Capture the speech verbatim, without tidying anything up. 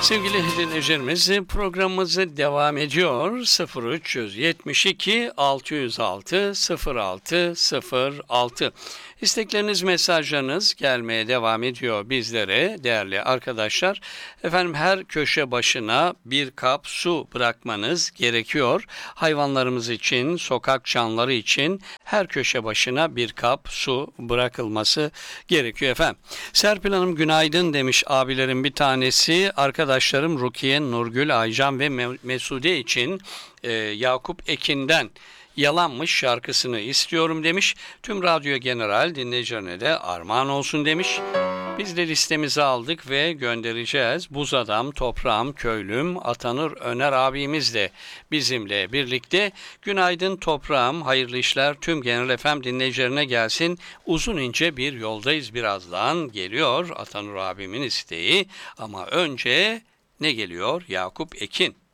Sevgili dinleyicilerimiz, programımız devam ediyor. sıfır üç yetmiş iki altı yüz altı sıfır altı sıfır altı. İstekleriniz, mesajlarınız gelmeye devam ediyor bizlere değerli arkadaşlar. Efendim, her köşe başına bir kap su bırakmanız gerekiyor. Hayvanlarımız için, sokak canlıları için her köşe başına bir kap su bırakılması gerekiyor efendim. Serpil Hanım günaydın demiş abilerin bir tanesi. Arkadaşlarım Rukiye, Nurgül, Aycan ve Mesude için e, Yakup Ekin'den Yalanmış şarkısını istiyorum demiş. Tüm Radyo General dinleyicilerine de armağan olsun demiş. Biz de listemizi aldık ve göndereceğiz. Buz Adam, Toprağım, Köylüm, Atanır Öner abimiz de bizimle birlikte. Günaydın Toprağım, hayırlı işler tüm Genel F M dinleyicilerine gelsin. Uzun ince bir yoldayız, birazdan geliyor Atanır abimin isteği. Ama önce ne geliyor? Yakup Ekin.